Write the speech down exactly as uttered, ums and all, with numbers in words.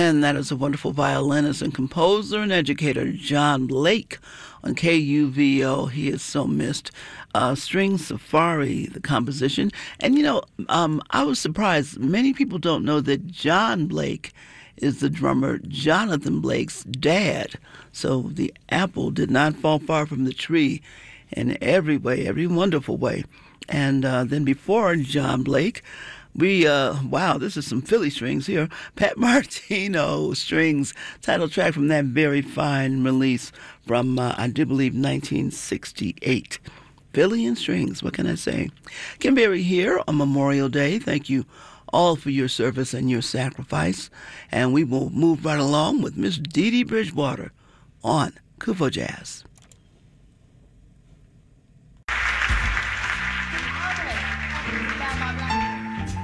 And that is a wonderful violinist and composer and educator, John Blake, on K U V O. He is so missed. Uh, String Safari, the composition. And, you know, um, I was surprised. Many people don't know that John Blake is the drummer Jonathan Blake's dad. So the apple did not fall far from the tree in every way, every wonderful way. And uh, then before John Blake, we, uh, wow, this is some Philly strings here. Pat Martino strings, title track from that very fine release from, uh, I do believe, nineteen sixty-eight. Philly and strings, what can I say? Kim Berry here on Memorial Day. Thank you all for your service and your sacrifice. And we will move right along with Miss Dee Dee Bridgewater on Kuvo Jazz.